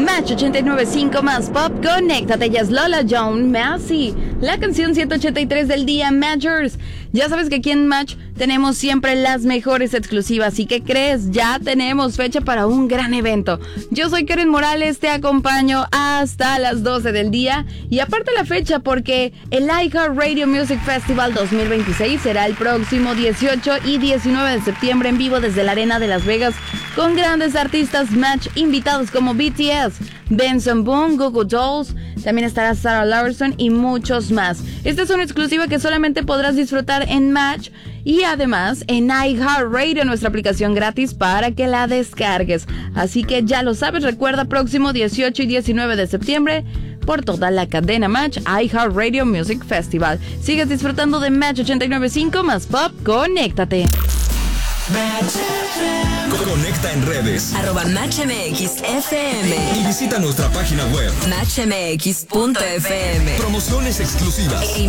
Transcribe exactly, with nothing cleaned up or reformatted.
Match ochenta y nueve punto cinco más pop, conéctate. Ya es Lola Jones, Massey, la canción ciento ochenta y tres del día, Matchers. Ya sabes que aquí en Match tenemos siempre las mejores exclusivas. ¿Y qué crees? Ya tenemos fecha para un gran evento. Yo soy Karen Morales, te acompaño hasta las doce del día. Y aparte la fecha, porque el iHeartRadio Music Festival dos mil veintiséis será el próximo dieciocho y diecinueve de septiembre en vivo desde la Arena de Las Vegas, con grandes artistas Match invitados como B T S, Benson Boone, Goo Goo Dolls, también estará Sarah Larson y muchos más. Esta es una exclusiva que solamente podrás disfrutar en Match y además en iHeartRadio, nuestra aplicación gratis para que la descargues. Así que ya lo sabes, recuerda, próximo dieciocho y diecinueve de septiembre por toda la cadena Match, iHeartRadio Music Festival. Sigues disfrutando de Match ochenta y nueve punto cinco más pop, conéctate. Conecta en redes arroba Match M X F M y visita nuestra página web match m x punto f m. Promociones exclusivas E